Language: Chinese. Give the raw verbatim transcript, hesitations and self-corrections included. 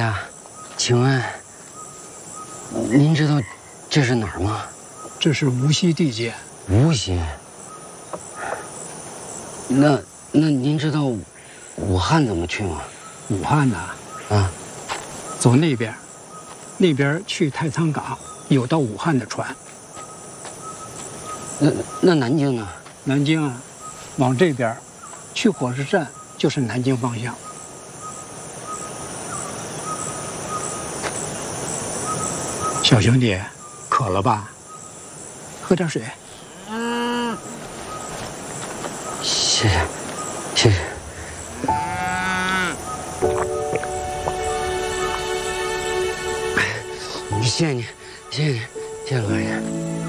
爷，请问您知道这是哪儿吗？ 这是无锡地界。 无锡。那那您知道武汉怎么去吗？ 武汉呐， 啊， 走那边，那边去太仓港有到武汉的船。 那那南京呢？ 南京啊，往这边，去火车站就是南京方向。小兄弟，渴了吧？喝点水。 嗯，谢谢，谢谢。谢谢你，谢谢你，谢谢老爷。